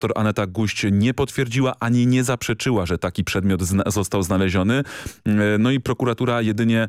Kurator Aneta Guść nie potwierdziła ani nie zaprzeczyła, że taki przedmiot został znaleziony. No i prokuratura jedynie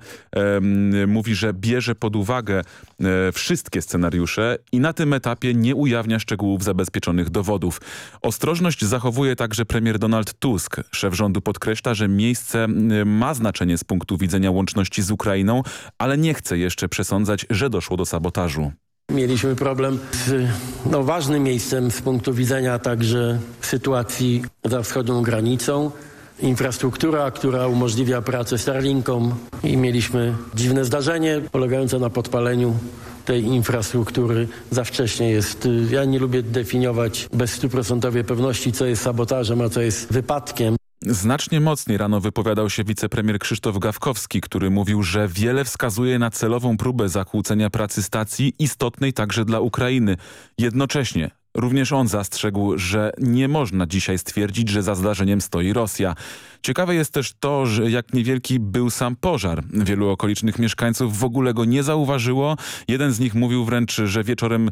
mówi, że bierze pod uwagę wszystkie scenariusze i na tym etapie nie ujawnia szczegółów zabezpieczonych dowodów. Ostrożność zachowuje także premier Donald Tusk. Szef rządu podkreśla, że miejsce ma znaczenie z punktu widzenia łączności z Ukrainą, ale nie chce jeszcze przesądzać, że doszło do sabotażu. Mieliśmy problem z ważnym miejscem z punktu widzenia także sytuacji za wschodnią granicą. Infrastruktura, która umożliwia pracę Starlinkom i mieliśmy dziwne zdarzenie polegające na podpaleniu tej infrastruktury. Za wcześnie jest. Ja nie lubię definiować bez 100% pewności, co jest sabotażem, a co jest wypadkiem. Znacznie mocniej rano wypowiadał się wicepremier Krzysztof Gawkowski, który mówił, że wiele wskazuje na celową próbę zakłócenia pracy stacji, istotnej także dla Ukrainy. Jednocześnie również on zastrzegł, że nie można dzisiaj stwierdzić, że za zdarzeniem stoi Rosja. Ciekawe jest też to, że jak niewielki był sam pożar. Wielu okolicznych mieszkańców w ogóle go nie zauważyło. Jeden z nich mówił wręcz, że wieczorem,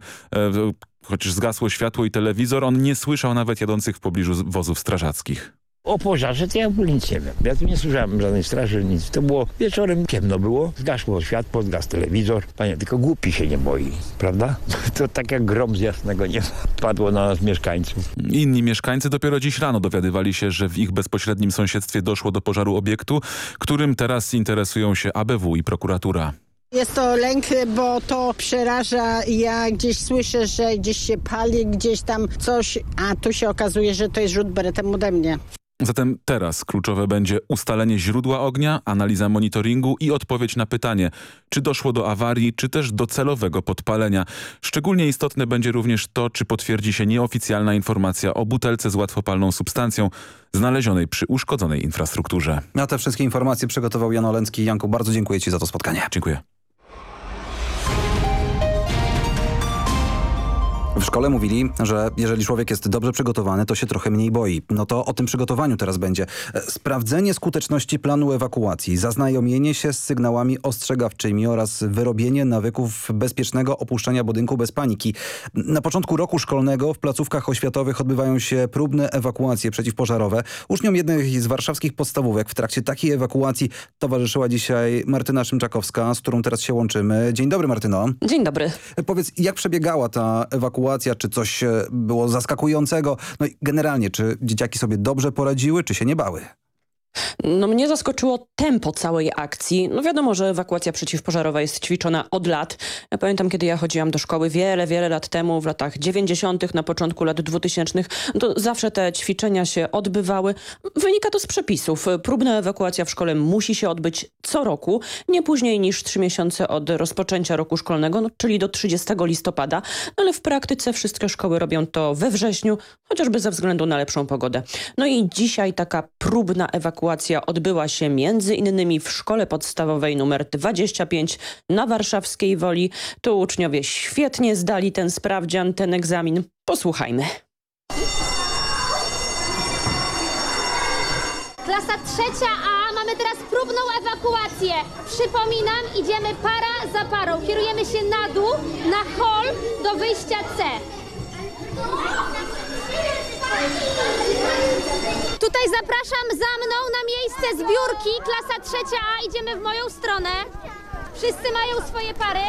chociaż zgasło światło i telewizor, on nie słyszał nawet jadących w pobliżu wozów strażackich. O pożarze to ja w ogóle nic nie wiem. Ja tu nie słyszałem żadnej straży, nic. To było wieczorem, ciemno było, zgasło światło, zgasł telewizor. Panie, tylko głupi się nie boi, prawda? To tak jak grom z jasnego nieba padło na nas mieszkańców. Inni mieszkańcy dopiero dziś rano dowiadywali się, że w ich bezpośrednim sąsiedztwie doszło do pożaru obiektu, którym teraz interesują się ABW i prokuratura. Jest to lęk, bo to przeraża. Ja gdzieś słyszę, że gdzieś się pali, gdzieś tam coś, a tu się okazuje, że to jest rzut beretem ode mnie. Zatem teraz kluczowe będzie ustalenie źródła ognia, analiza monitoringu i odpowiedź na pytanie, czy doszło do awarii, czy też do celowego podpalenia. Szczególnie istotne będzie również to, czy potwierdzi się nieoficjalna informacja o butelce z łatwopalną substancją znalezionej przy uszkodzonej infrastrukturze. A te wszystkie informacje przygotował Jan Olencki. Janku, bardzo dziękuję Ci za to spotkanie. Dziękuję. W szkole mówili, że jeżeli człowiek jest dobrze przygotowany, to się trochę mniej boi. No to o tym przygotowaniu teraz będzie. Sprawdzenie skuteczności planu ewakuacji, zaznajomienie się z sygnałami ostrzegawczymi oraz wyrobienie nawyków bezpiecznego opuszczania budynku bez paniki. Na początku roku szkolnego w placówkach oświatowych odbywają się próbne ewakuacje przeciwpożarowe. Uczniom jednej z warszawskich podstawówek w trakcie takiej ewakuacji towarzyszyła dzisiaj Martyna Szymczakowska, z którą teraz się łączymy. Dzień dobry, Martyno. Dzień dobry. Powiedz, jak przebiegała ta ewakuacja? Czy coś było zaskakującego? No i generalnie, czy dzieciaki sobie dobrze poradziły, czy się nie bały? No mnie zaskoczyło tempo całej akcji. No wiadomo, że ewakuacja przeciwpożarowa jest ćwiczona od lat. Ja pamiętam, kiedy ja chodziłam do szkoły wiele lat temu, w latach 90., na początku lat 2000, to zawsze te ćwiczenia się odbywały. Wynika to z przepisów. Próbna ewakuacja w szkole musi się odbyć co roku, nie później niż 3 miesiące od rozpoczęcia roku szkolnego, czyli do 30 listopada. Ale w praktyce wszystkie szkoły robią to we wrześniu, chociażby ze względu na lepszą pogodę. No i dzisiaj taka próbna ewakuacja odbyła się między innymi w szkole podstawowej numer 25 na Warszawskiej Woli. Tu uczniowie świetnie zdali ten sprawdzian, ten egzamin. Posłuchajmy. Klasa 3A, mamy teraz próbną ewakuację. Przypominam, idziemy para za parą. Kierujemy się na dół, na hol do wyjścia C. Tutaj zapraszam za mną na miejsce zbiórki. Klasa 3A, idziemy w moją stronę. Wszyscy mają swoje pary?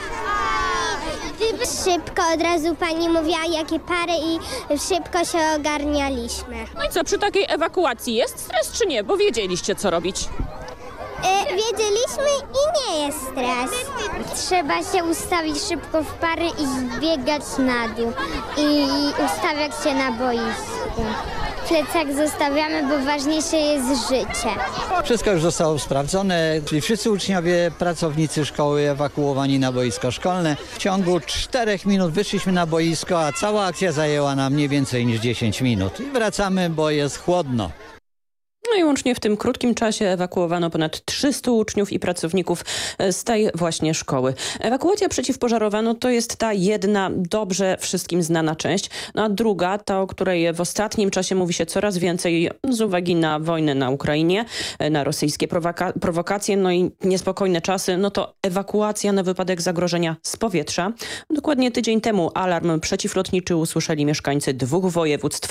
Szybko od razu pani mówiła, jakie pary i szybko się ogarnialiśmy. No i co, przy takiej ewakuacji jest stres czy nie? Bo wiedzieliście, co robić. Wiedzieliśmy i nie jest stres. Trzeba się ustawić szybko w pary i zbiegać na dół i ustawiać się na boisku. Plecak zostawiamy, bo ważniejsze jest życie. Wszystko już zostało sprawdzone, czyli wszyscy uczniowie, pracownicy szkoły ewakuowani na boisko szkolne. W ciągu 4 minut wyszliśmy na boisko, a cała akcja zajęła nam nie więcej niż 10 minut. I wracamy, bo jest chłodno. No i łącznie w tym krótkim czasie ewakuowano ponad 300 uczniów i pracowników z tej właśnie szkoły. Ewakuacja przeciwpożarowa to jest ta jedna dobrze wszystkim znana część, a druga, ta o której w ostatnim czasie mówi się coraz więcej z uwagi na wojnę na Ukrainie, na rosyjskie prowokacje, i niespokojne czasy, to ewakuacja na wypadek zagrożenia z powietrza. Dokładnie tydzień temu alarm przeciwlotniczy usłyszeli mieszkańcy 2 województw